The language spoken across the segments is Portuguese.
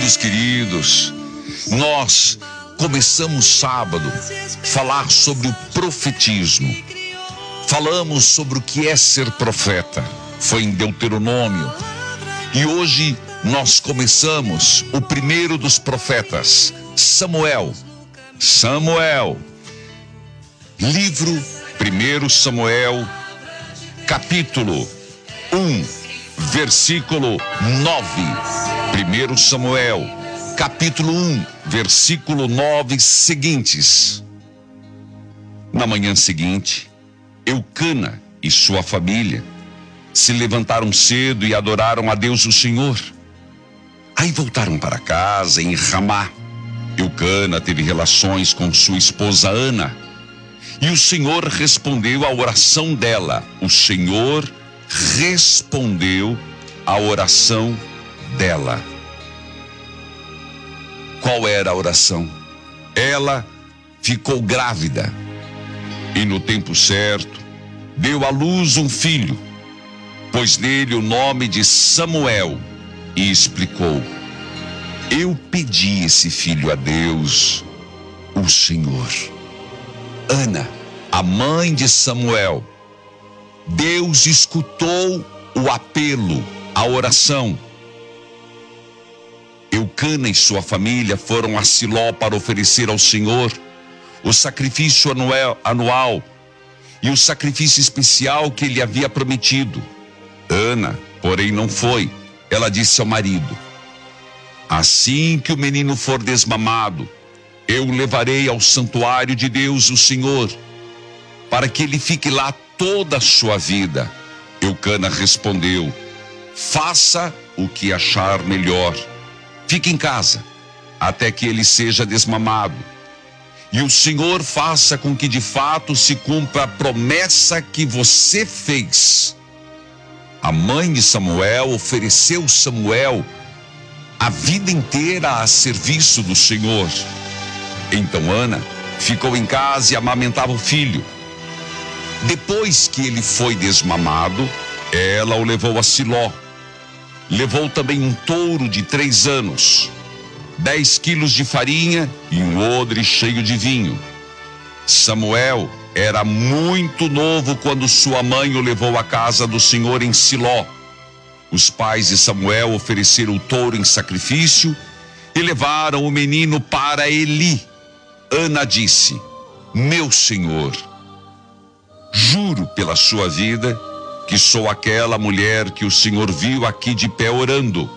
Filhos queridos, nós começamos sábado a falar sobre o profetismo. Falamos sobre o que é ser profeta. Foi em Deuteronômio. E hoje nós começamos o primeiro dos profetas, Samuel. Livro 1 Samuel, capítulo 1, versículo 9. 1 Samuel, capítulo 1, versículo 9, seguintes. Na manhã seguinte, Eucana e sua família se levantaram cedo e adoraram a Deus o Senhor. Aí voltaram para casa em Ramá. Eucana teve relações com sua esposa Ana. E o Senhor respondeu à oração dela. O Senhor respondeu à oração dela. Qual era a oração? Ela ficou grávida e no tempo certo deu à luz um filho, pôs nele o nome de Samuel e explicou: eu pedi esse filho a Deus, o Senhor. Ana, a mãe de Samuel, Deus escutou o apelo, a oração. Eucana e sua família foram a Siló para oferecer ao Senhor o sacrifício anual e o sacrifício especial que ele havia prometido. Ana, porém, não foi. Ela disse ao marido: assim que o menino for desmamado, eu o levarei ao santuário de Deus, o Senhor, para que ele fique lá toda a sua vida. Eucana respondeu: faça o que achar melhor. Fique em casa até que ele seja desmamado. E o Senhor faça com que de fato se cumpra a promessa que você fez. A mãe de Samuel ofereceu Samuel a vida inteira a serviço do Senhor. Então Ana ficou em casa e amamentava o filho. Depois que ele foi desmamado, ela o levou a Siló. Levou também um touro de 3 anos, 10 quilos de farinha e um odre cheio de vinho. Samuel era muito novo quando sua mãe o levou à casa do Senhor em Siló. Os pais de Samuel ofereceram o touro em sacrifício e levaram o menino para Eli. Ana disse: meu senhor, juro pela sua vida que sou aquela mulher que o Senhor viu aqui de pé orando.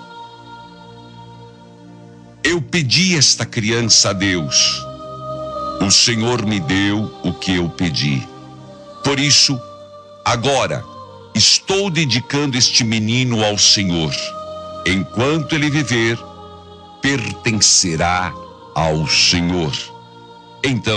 Eu pedi esta criança a Deus. O Senhor me deu o que eu pedi. Por isso, agora, estou dedicando este menino ao Senhor. Enquanto ele viver, pertencerá ao Senhor. Então